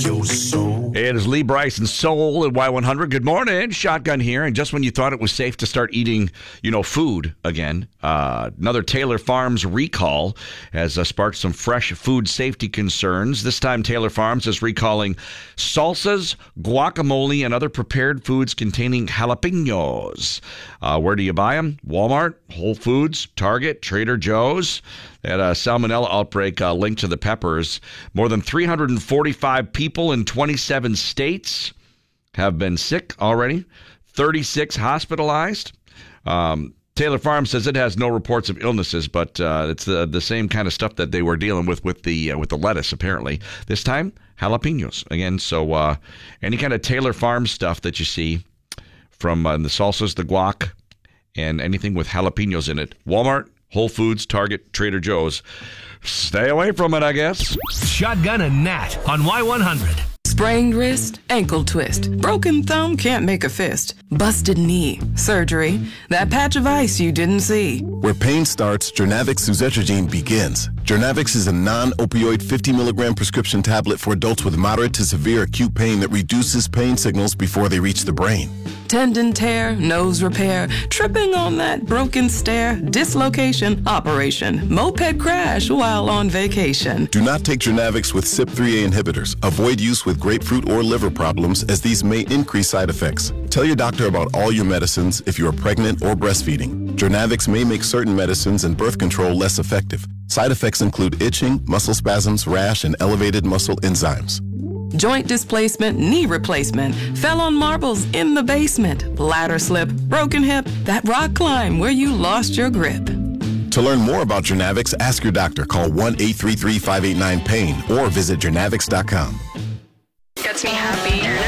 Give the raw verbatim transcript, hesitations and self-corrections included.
your soul. It is Lee Bryce and Soul at Y one hundred. Good morning. Shotgun here. And just when you thought it was safe to start eating, you know, food again, uh, another Taylor Farms recall has uh, sparked some fresh food safety concerns. This time, Taylor Farms is recalling salsas, guacamole, and other prepared foods containing jalapenos. Uh, where do you buy them? Walmart, Whole Foods, Target, Trader Joe's. They had a salmonella outbreak uh, linked to the peppers. More than three hundred forty-five people in twenty-seven states have been sick already. thirty-six hospitalized. Um, Taylor Farms says it has no reports of illnesses, but uh, it's the the same kind of stuff that they were dealing with with the uh, with the lettuce. Apparently, this time jalapenos again. So uh, any kind of Taylor Farms stuff that you see from uh, the salsas, the guac, and anything with jalapenos in it, Walmart, Whole Foods, Target, Trader Joe's. Stay away from it, I guess. Shotgun and Nat on Y one hundred. Sprained wrist, ankle twist, broken thumb, can't make a fist, busted knee, surgery, that patch of ice you didn't see. Where pain starts, Jernavix suzetrigine begins. Jernavix is a non-opioid fifty milligram prescription tablet for adults with moderate to severe acute pain that reduces pain signals before they reach the brain. Tendon tear, nose repair, tripping on that broken stair, dislocation, operation, moped crash while on vacation. Do not take Jernavix with C Y P three A inhibitors. Avoid use with grapefruit or liver problems, as these may increase side effects. Tell your doctor about all your medicines if you are pregnant or breastfeeding. Jernavix may make certain medicines and birth control less effective. Side effects include itching, muscle spasms, rash, and elevated muscle enzymes. Joint displacement, knee replacement, fell on marbles in the basement, ladder slip, broken hip, that rock climb where you lost your grip. To learn more about Jernavix, ask your doctor. Call one eight three three, five eight nine, PAIN or visit jernavix dot com. Gets me happy.